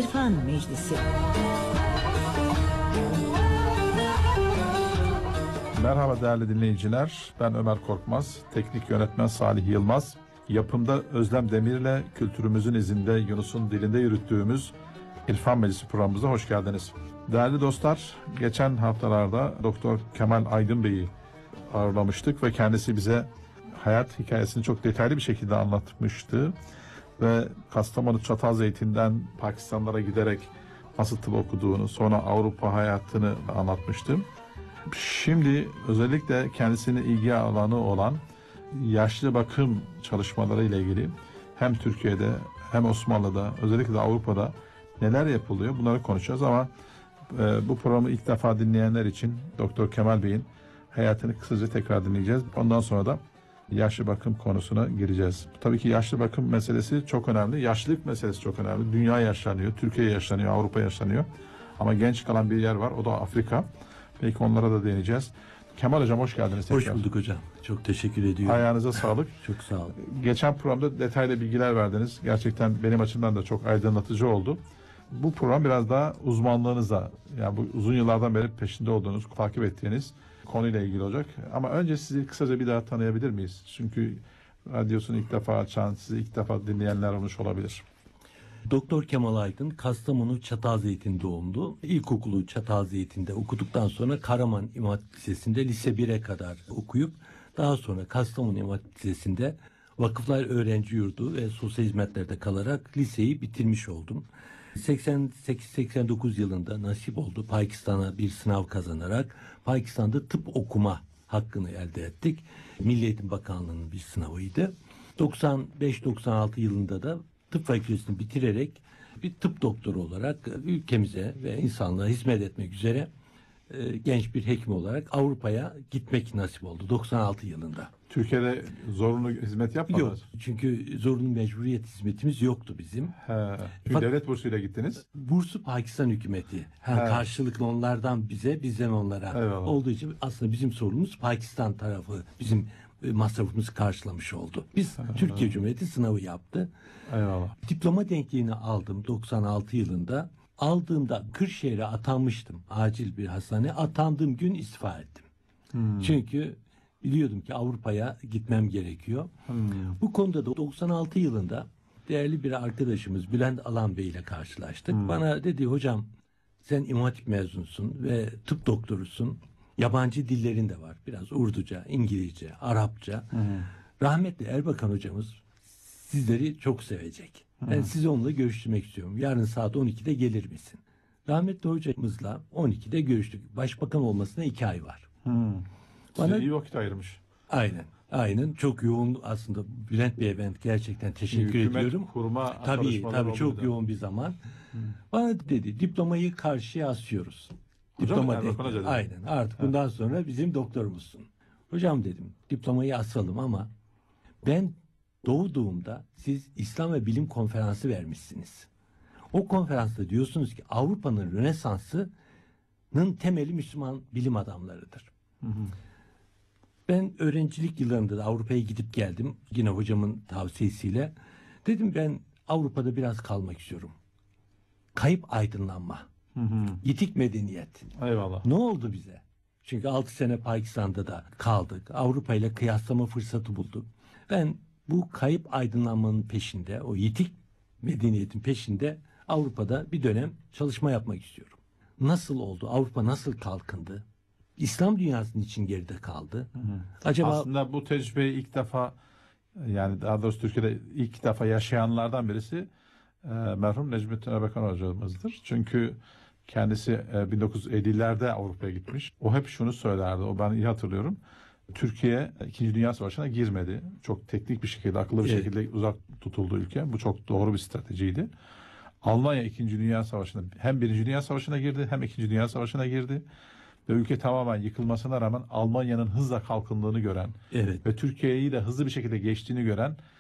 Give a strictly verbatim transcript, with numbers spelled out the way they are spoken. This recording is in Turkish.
İrfan Meclisi. Merhaba değerli dinleyiciler. Ben Ömer Korkmaz, teknik yönetmen Salih Yılmaz. Yapımda Özlem Demir'le kültürümüzün izinde Yunus'un dilinde yürüttüğümüz İrfan Meclisi programımıza hoş geldiniz. Değerli dostlar, geçen haftalarda Doktor Kemal Aydın Bey'i ağırlamıştık ve kendisi bize hayat hikayesini çok detaylı bir şekilde anlatmıştı. Ve Kastamonu Çatalzeytin'den Pakistanlara giderek nasıl tıp okuduğunu, sonra Avrupa hayatını anlatmıştı. Şimdi özellikle kendisine ilgi alanı olan yaşlı bakım çalışmaları ile ilgili hem Türkiye'de hem Osmanlı'da, özellikle de Avrupa'da neler yapılıyor bunları konuşacağız ama e, bu programı ilk defa dinleyenler için Doktor Kemal Bey'in hayatını kısaca tekrar dinleyeceğiz. Ondan sonra da yaşlı bakım konusuna gireceğiz. Tabii ki yaşlı bakım meselesi çok önemli. Yaşlılık meselesi çok önemli. Dünya yaşlanıyor, Türkiye yaşlanıyor, Avrupa yaşlanıyor. Ama genç kalan bir yer var, o da Afrika. Belki onlara da değineceğiz. Kemal Hocam hoş geldiniz tekrar. Hoş bulduk hocam. Çok teşekkür ediyorum. Ayağınıza sağlık. Çok sağ olun. Geçen programda detaylı bilgiler verdiniz. Gerçekten benim açımdan da çok aydınlatıcı oldu. Bu program biraz daha uzmanlığınıza, yani bu uzun yıllardan beri peşinde olduğunuz, takip ettiğiniz konuyla ilgili olacak. Ama önce sizi kısaca bir daha tanıyabilir miyiz? Çünkü radyosunu ilk defa açan, sizi ilk defa dinleyenler olmuş olabilir. Doktor Kemal Aydın, Kastamonu Çatalzeytin doğumlu. İlkokulu Çatalzeytin'de okuduktan sonra Karaman İmam Hatip Lisesi'nde lise bire kadar okuyup daha sonra Kastamonu İmam Hatip Lisesi'nde Vakıflar Öğrenci Yurdu ve sosyal hizmetlerde kalarak liseyi bitirmiş oldum. seksen sekiz seksen dokuz yılında nasip oldu. Pakistan'a bir sınav kazanarak Pakistan'da tıp okuma hakkını elde ettik. Milli Eğitim Bakanlığı'nın bir sınavıydı. doksan beş doksan altı yılında da tıp fakültesini bitirerek bir tıp doktoru olarak ülkemize ve insanlığa hizmet etmek üzere e, genç bir hekim olarak Avrupa'ya gitmek nasip oldu doksan altı yılında. Türkiye'de zorunlu hizmet yapmadınız? Yok, çünkü zorunlu mecburiyet hizmetimiz yoktu bizim. He, çünkü Bak, devlet bursuyla gittiniz. Bursu Pakistan hükümeti. Ha, karşılıklı onlardan bize, bizden onlara Eyvallah. olduğu için aslında bizim sorumuz Pakistan tarafı bizim e, masrafımızı karşılamış oldu. Biz Ha. Türkiye Cumhuriyeti sınavı yaptı. Eyvallah. Diploma denkliğini aldım doksan altı yılında. Aldığımda Kırşehir'e atanmıştım. Acil bir hastane. Atandığım gün istifa ettim. Hmm. Çünkü biliyordum ki Avrupa'ya gitmem gerekiyor. Hmm. Bu konuda da doksan altı yılında değerli bir arkadaşımız Bülent Alan Bey ile karşılaştık. Hmm. Bana dedi hocam sen İmam Hatip mezunsun ve tıp doktorusun. Yabancı dillerin de var. Biraz Urduca, İngilizce, Arapça. Hmm. Rahmetli Erbakan hocamız sizleri çok sevecek. Ben Hmm. sizi onunla görüştürmek istiyorum. Yarın saat on ikide gelir misin? Rahmetli hocamızla on ikide görüştük. Başbakan olmasına iki ay var. Hmm. Bana- Size iyi vakit ayırmış. Aynen. Aynen. Çok yoğun aslında Bülent Bey'e ben gerçekten teşekkür Hükümet ediyorum. kurma Tabii çalışmaları tabii oldu çok da. yoğun bir zaman. Bana dedi diplomayı karşıya asıyoruz. Hocam mı? Diploma Erbakan denkliği. Hoca dedi. Aynen. Artık bundan sonra bizim doktorumuzsun. Hocam dedim diplomayı asalım ama ben doğduğumda siz İslam ve Bilim Konferansı vermişsiniz. O konferansta diyorsunuz ki Avrupa'nın Rönesansı'nın temeli Müslüman bilim adamlarıdır. Hı hı. Ben öğrencilik yıllarında da Avrupa'ya gidip geldim. Yine hocamın tavsiyesiyle. Dedim ben Avrupa'da biraz kalmak istiyorum. Kayıp aydınlanma. Hı hı. Yitik medeniyet. Eyvallah. Ne oldu bize? Çünkü altı sene Pakistan'da da kaldık. Avrupa ile kıyaslama fırsatı bulduk. Ben bu kayıp aydınlanmanın peşinde, o yitik medeniyetin peşinde Avrupa'da bir dönem çalışma yapmak istiyorum. Nasıl oldu? Avrupa nasıl kalkındı? İslam dünyasının için geride kaldı. Hı hı. Acaba Aslında bu tecrübeyi ilk defa, yani daha doğrusu Türkiye'de ilk defa yaşayanlardan birisi e, merhum Necmettin Erbakan hocamızdır. Çünkü kendisi e, bin dokuz yüz ellilerde Avrupa'ya gitmiş. O hep şunu söylerdi, o ben iyi hatırlıyorum. Türkiye İkinci Dünya Savaşı'na girmedi. Çok teknik bir şekilde, akıllı bir Evet. şekilde uzak tutuldu ülke. Bu çok doğru bir stratejiydi. Almanya İkinci Dünya Savaşı'na, hem Birinci Dünya Savaşı'na girdi hem İkinci Dünya Savaşı'na girdi. Ve ülke tamamen yıkılmasına rağmen Almanya'nın hızla kalkındığını gören evet. ve Türkiye'yi de hızlı bir şekilde geçtiğini gören